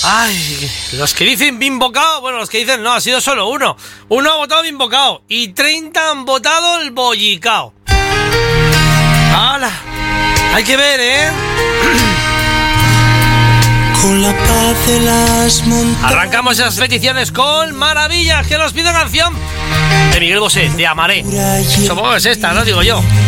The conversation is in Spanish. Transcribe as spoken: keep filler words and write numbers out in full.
Ay, los que dicen Bimbocao, bueno, los que dicen no, ha sido solo uno. Uno ha votado Bimbocao y treinta han votado el Bollicao. ¡Hala! Hay que ver, ¿eh? Con la paz de las montañas. Arrancamos esas peticiones con Maravillas, que nos pide canción de Miguel Bosé, Te amaré. Supongo que es esta, ¿no? Digo yo.